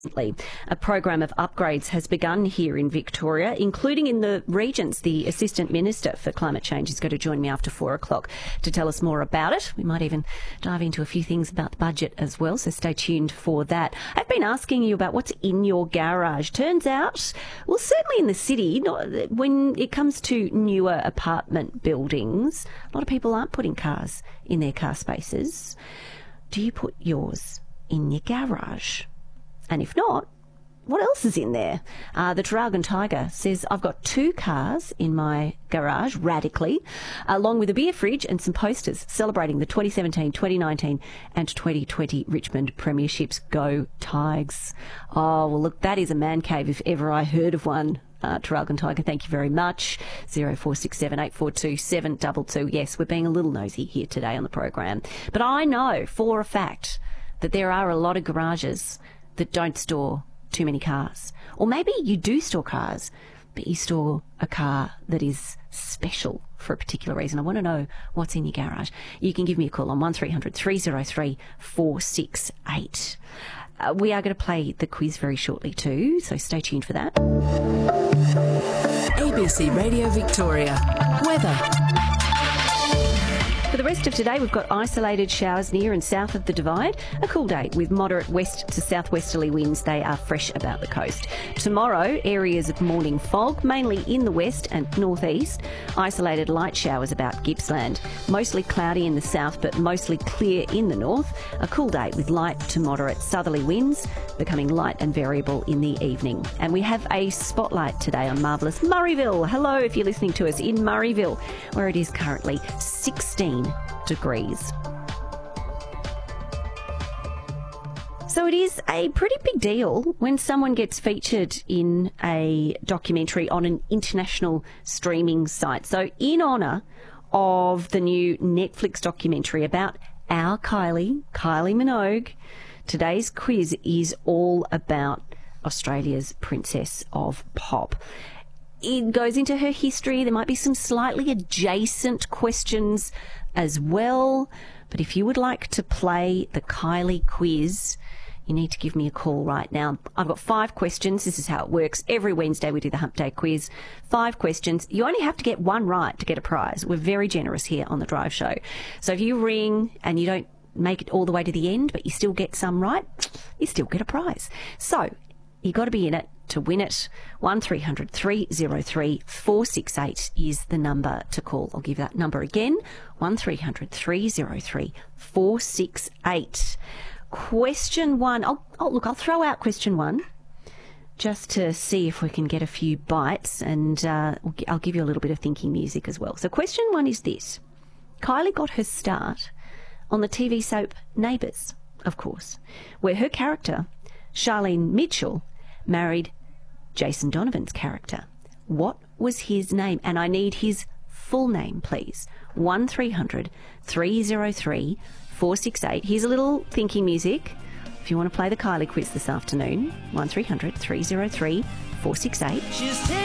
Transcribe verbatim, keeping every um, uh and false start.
A program of upgrades has begun here in Victoria, including in the regions. The Assistant Minister for Climate Change is going to join me after four o'clock to tell us more about it. We might even dive into a few things about the budget as well, so stay tuned for that. I've been asking you about what's in your garage. Turns out, well, certainly in the city, not, when it comes to newer apartment buildings, a lot of people aren't putting cars in their car spaces. Do you put yours in your garage? And if not, what else is in there? Uh, the Traralgon Tiger says, I've got two cars in my garage, radically, along with a beer fridge and some posters celebrating the twenty seventeen, twenty nineteen and twenty twenty Richmond Premierships. Go Tigers. Oh, well, look, that is a man cave if ever I heard of one. Uh, Traralgon Tiger, thank you very much. zero four six seven, eight four two, seven two two. Yes, we're being a little nosy here today on the program. But I know for a fact that there are a lot of garages that don't store too many cars. Or maybe you do store cars, but you store a car that is special for a particular reason. I want to know what's in your garage. You can give me a call on one three hundred, three oh three, four six eight. Uh, we are going to play the quiz very shortly too, so stay tuned for that. A B C Radio Victoria. Weather. For the rest of today, we've got isolated showers near and south of the Divide. A cool day with moderate west to southwesterly winds. They are fresh about the coast. Tomorrow, areas of morning fog, mainly in the west and northeast. Isolated light showers about Gippsland. Mostly cloudy in the south, but mostly clear in the north. A cool day with light to moderate southerly winds, becoming light and variable in the evening. And we have a spotlight today on marvellous Murrayville. Hello, if you're listening to us in Murrayville, where it is currently sixteen degrees. So it is a pretty big deal when someone gets featured in a documentary on an international streaming site. So in honour of the new Netflix documentary about our Kylie, Kylie Minogue, today's quiz is all about Australia's Princess of Pop. It goes into her history. There might be some slightly adjacent questions as well. But if you would like to play the Kylie quiz, you need to give me a call right now. I've got five questions. This is how it works. Every Wednesday we do the Hump Day quiz. Five questions. You only have to get one right to get a prize. We're very generous here on The Drive Show. So if you ring and you don't make it all the way to the end, but you still get some right, you still get a prize. So you've got to be in it to win it. one three hundred, three oh three, four six eight is the number to call. I'll give that number again. one three hundred, three oh three, four six eight. Question one. Oh, oh, look, I'll throw out question one just to see if we can get a few bites, and uh, I'll give you a little bit of thinking music as well. So question one is this. Kylie got her start on the T V soap Neighbours, of course, where her character, Charlene Mitchell, married Jason Donovan's character. What was his name? And I need his full name, please. one three hundred, three oh three, four six eight. Here's a little thinking music. If you want to play the Kylie quiz this afternoon, one three hundred, three oh three, four six eight.